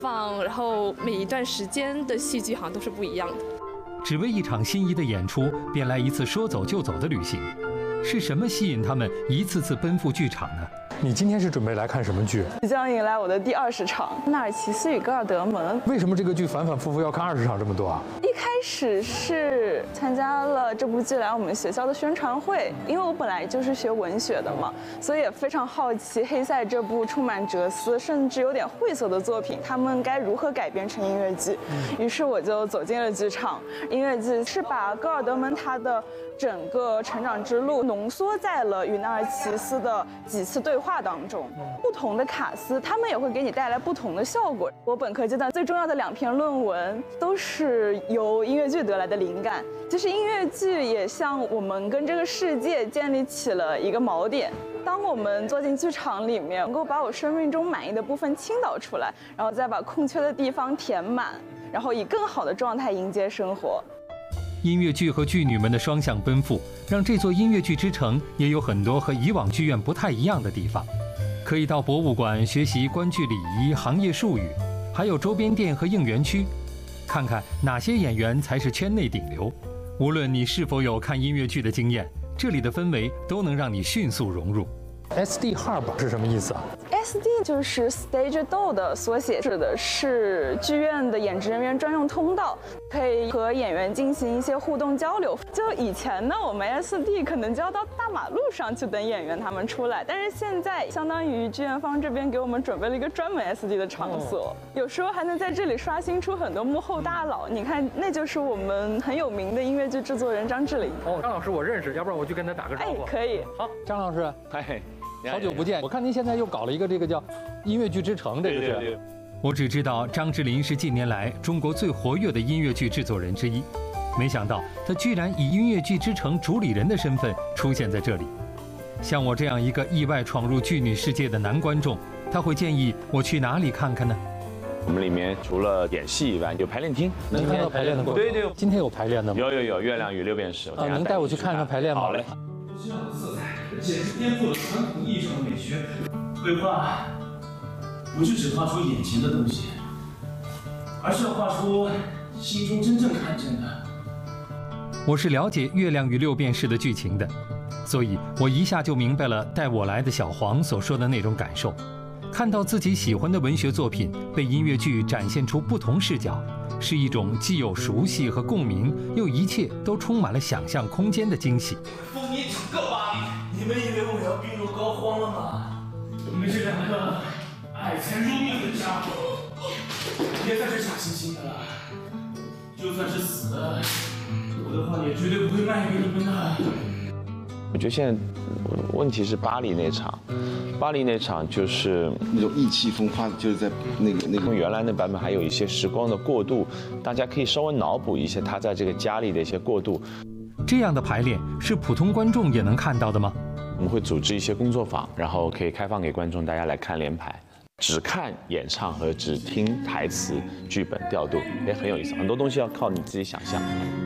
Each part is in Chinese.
放，然后每一段时间的戏剧好像都是不一样的。 只为一场心仪的演出，便来一次说走就走的旅行，是什么吸引他们一次次奔赴剧场呢？你今天是准备来看什么剧？ 即将迎来我的第20场《纳尔齐斯与戈尔德门》。 为什么这个剧反反复复要看20场这么多啊？ 一开始是参加了这部剧来我们学校的宣传会，因为我本来就是学文学的嘛，所以也非常好奇黑塞这部充满哲思甚至有点晦涩的作品，他们该如何改编成音乐剧。于是我就走进了剧场。音乐剧是把戈尔德门他的整个成长之路浓缩在了与纳尔齐斯的几次对话当中，不同的卡司他们也会给你带来不同的效果。我本科阶段最重要的2篇论文都是由音乐剧得来的灵感。其实音乐剧也像我们跟这个世界建立起了一个锚点。当我们坐进剧场里面，能够把我生命中满意的部分倾倒出来，然后再把空缺的地方填满，然后以更好的状态迎接生活。 音乐剧和剧女们的双向奔赴，让这座音乐剧之城也有很多和以往剧院不太一样的地方。可以到博物馆学习观剧礼仪、行业术语，还有周边店和应援区，看看哪些演员才是圈内顶流。无论你是否有看音乐剧的经验，这里的氛围都能让你迅速融入。SD Hub 是什么意思啊？ SD 就是 Stage Door 的缩写，指的是剧院的演职人员专用通道，可以和演员进行一些互动交流。就以前呢，我们 SD 可能就要到大马路上去等演员他们出来，但是现在相当于剧院方这边给我们准备了一个专门 SD 的场所，有时候还能在这里刷新出很多幕后大佬。你看，那就是我们很有名的音乐剧制作人张智霖。 张老师我认识，要不然我去跟他打个招呼。 可以。 好，张老师， 嗨。 好久不见，我看您现在又搞了一个这个叫音乐剧之城，这个是。 对。 我只知道张智霖是近年来中国最活跃的音乐剧制作人之一，没想到他居然以音乐剧之城主理人的身份出现在这里。像我这样一个意外闯入剧女世界的男观众，他会建议我去哪里看看呢？ 我们里面除了演戏以外，有排练厅， 能看到排练的过程。 对。 今天有排练的吗？ 有，月亮与六便士。 能带我去看看排练吗？ 好嘞。 这样的色彩，而且是颠覆了传统意义上的美学。绘画不是只画出眼前的东西，而是要画出心中真正看见的。 我是了解《月亮与六便士》的剧情的，所以我一下就明白了带我来的小黄所说的那种感受。看到自己喜欢的文学作品被音乐剧展现出不同视角，是一种既有熟悉和共鸣，又一切都充满了想象空间的惊喜。 风你整个巴黎，你们以为我要病入膏肓了吗？你们这2个爱财如命的家伙，别再是假惺惺的了。就算是死了，我的话也绝对不会卖给你们的。 我觉得现在问题是巴黎那场就是那种意气风发，就是在那个原来那版本还有一些时光的过渡，大家可以稍微脑补一些他在这个家里的一些过渡。 这样的排练是普通观众也能看到的吗？ 我们会组织一些工作坊，然后可以开放给观众大家来看连排，只看演唱和只听台词、剧本调度，也很有意思。很多东西要靠你自己想象。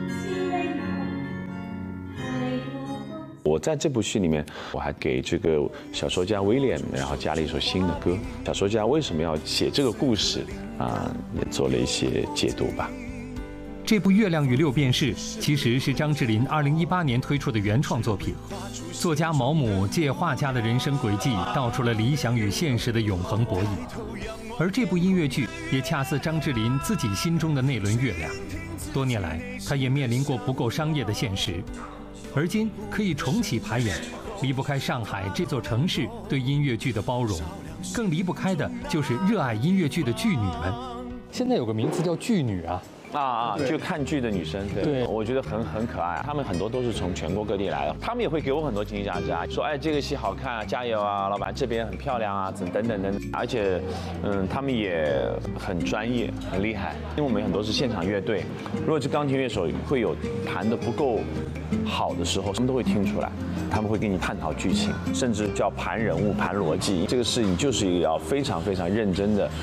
我在这部戏里面，我还给这个小说家威廉，然后加了一首新的歌。小说家为什么要写这个故事也做了一些解读吧。 这部《月亮与六便士》其实是张智霖2018年推出的原创作品。作家毛姆借画家的人生轨迹，道出了理想与现实的永恒博弈。而这部音乐剧也恰似张智霖自己心中的那轮月亮。多年来，他也面临过不够商业的现实。而今可以重启排演，离不开上海这座城市对音乐剧的包容，更离不开的就是热爱音乐剧的剧女们。现在有个名词叫剧女啊。 就看剧的女生，对，我觉得很可爱。她们很多都是从全国各地来的，她们也会给我很多惊喜价，说哎这个戏好看啊，加油啊，老板这边很漂亮啊，等等。而且，她们也很专业，很厉害。因为我们很多是现场乐队，如果是钢琴乐手会有弹得不够好的时候，他们都会听出来，他们会跟你探讨剧情，甚至叫盘人物、盘逻辑。这个事情就是要非常非常认真的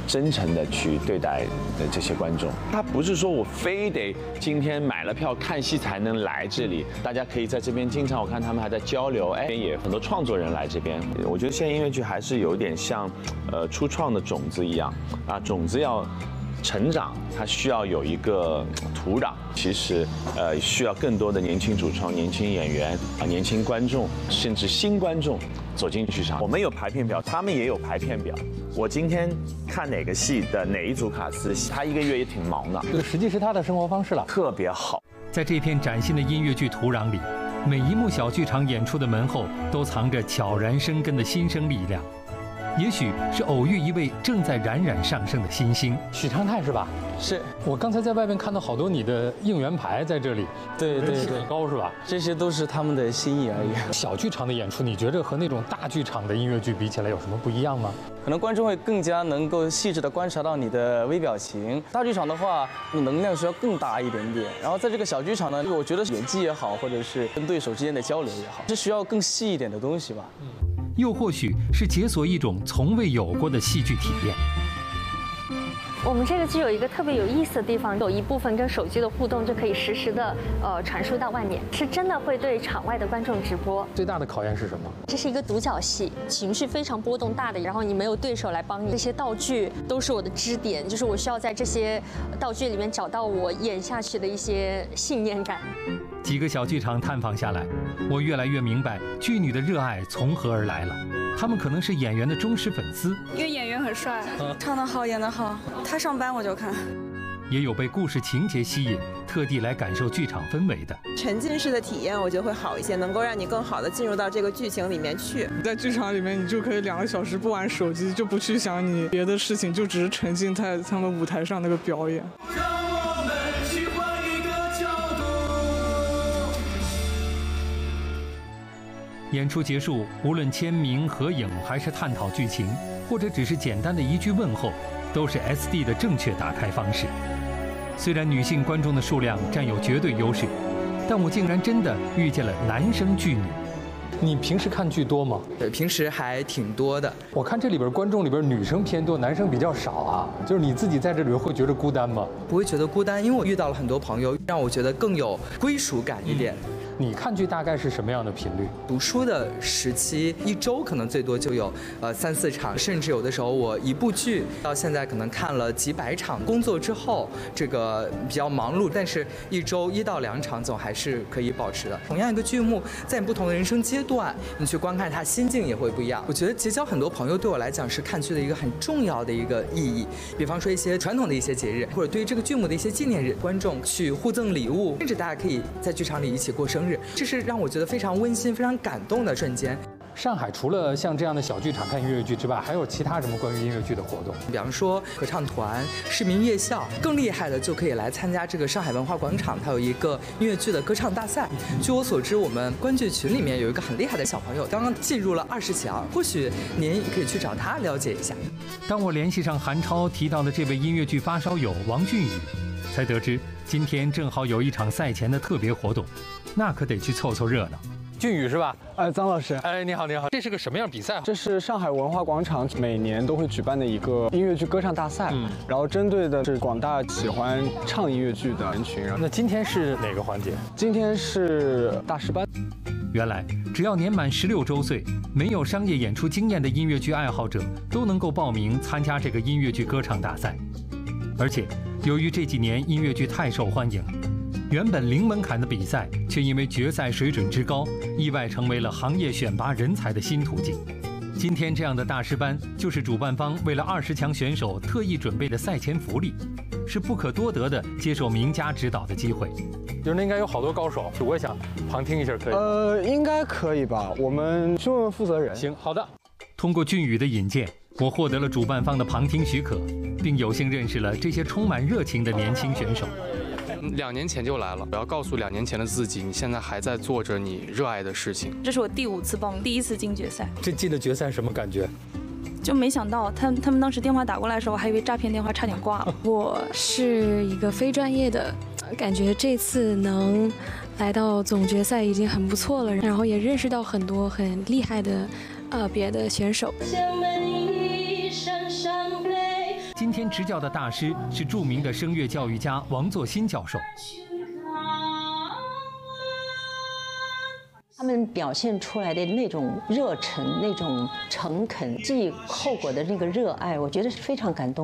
真诚的去对待的这些观众。他不是说我非得今天买了票看戏才能来这里，大家可以在这边经常我看他们还在交流，也有很多创作人来这边。我觉得现在音乐剧还是有点像初创的种子一样啊，种子要成长，它需要有一个土壤。其实，需要更多的年轻主创、年轻演员啊、年轻观众，甚至新观众走进剧场。我们有排片表，他们也有排片表。我今天看哪个戏的哪一组卡司，他1个月也挺忙的。 这个实际是他的生活方式了， 特别好。 在这片崭新的音乐剧土壤里，每一幕小剧场演出的门后都藏着悄然生根的新生力量。也许是偶遇一位正在冉冉上升的新星，许昌泰是吧？ 是我刚才在外面看到好多你的应援牌在这里， 对， 很高是吧？ 这些都是他们的心意而已。 小剧场的演出，你觉着和那种大剧场的音乐剧比起来有什么不一样吗？ 可能观众会更加能够细致地观察到你的微表情。大剧场的话，你能量需要更大一点点。然后在这个小剧场呢，我觉得演技也好，或者是跟对手之间的交流也好，是需要更细一点的东西吧。 又或许是解锁一种从未有过的戏剧体验。 我们这个剧有一个特别有意思的地方，有一部分跟手机的互动就可以实时的传输到外面，是真的会对场外的观众直播。 最大的考验是什么？ 这是一个独角戏，情绪非常波动大的，然后你没有对手来帮你，这些道具都是我的支点，就是我需要在这些道具里面找到我演下去的一些信念感。 几个小剧场探访下来，我越来越明白剧女的热爱从何而来了。他们可能是演员的忠实粉丝， 因为演员很帅，唱得好，演得好，他上班我就看。 也有被故事情节吸引，特地来感受剧场氛围的。 沉浸式的体验，我觉得会好一些，能够让你更好的进入到这个剧情里面去。 在剧场里面，你就可以2个小时不玩手机，就不去想你别的事情，就只是沉浸在他们舞台上那个表演。 演出结束，无论签名、合影，还是探讨剧情，或者只是简单的一句问候，都是 SD 的正确打开方式。虽然女性观众的数量占有绝对优势，但我竟然真的遇见了男生剧女。你平时看剧多吗？ 对，平时还挺多的。 我看这里边观众里边女生偏多，男生比较少啊。就是你自己在这里边会觉得孤单吗？ 不会觉得孤单，因为我遇到了很多朋友，让我觉得更有归属感一点。 你看剧大概是什么样的频率？ 读书的时期，1周可能最多就有3、4场，甚至有的时候我一部剧到现在可能看了几百场。工作之后这个比较忙碌，但是1周1到2场总还是可以保持的。同样一个剧目，在不同的人生阶段，你去观看它，心境也会不一样。我觉得结交很多朋友对我来讲是看剧的一个很重要的一个意义。比方说一些传统的一些节日，或者对于这个剧目的一些纪念日，观众去互赠礼物，甚至大家可以在剧场里一起过生日。这是让我觉得非常温馨、非常感动的瞬间。 上海除了像这样的小剧场看音乐剧之外，还有其他什么关于音乐剧的活动？ 比方说合唱团、市民夜校，更厉害的就可以来参加这个上海文化广场，它有一个音乐剧的歌唱大赛。据我所知，我们观剧群里面有一个很厉害的小朋友，刚刚进入了20强，或许您可以去找他了解一下。 当我联系上韩超提到的这位音乐剧发烧友王俊宇，才得知今天正好有一场赛前的特别活动，那可得去凑凑热闹。俊宇是吧？ 张老师， 你好，你好。这是个什么样比赛？ 这是上海文化广场每年都会举办的一个音乐剧歌唱大赛，然后针对的是广大喜欢唱音乐剧的人群。 那今天是哪个环节？ 今天是大师班。 原来，只要年满16周岁，没有商业演出经验的音乐剧爱好者都能够报名参加这个音乐剧歌唱大赛。而且，由于这几年音乐剧太受欢迎，原本零门槛的比赛，却因为决赛水准之高，意外成为了行业选拔人才的新途径。今天这样的大师班，就是主办方为了20强选手特意准备的赛前福利，是不可多得的接受名家指导的机会。就是那应该有好多高手，我也想旁听一下，可以？ 应该可以吧？我们去问问负责人。 行，好的。通过俊宇的引荐，我获得了主办方的旁听许可，并有幸认识了这些充满热情的年轻选手。 2年前就来了，我要告诉2年前的自己，你现在还在做着你热爱的事情。 这是我第5次报名，第1次进决赛。 这进了决赛什么感觉？ 就没想到他们当时电话打过来的时候，我还以为诈骗电话，差点挂了。 我是一个非专业的，感觉这次能来到总决赛已经很不错了，然后也认识到很多很厉害的别的选手。 今天执教的大师是著名的声乐教育家王作新教授。 他们表现出来的那种热忱、那种诚恳，既后果的那个热爱，我觉得是非常感动。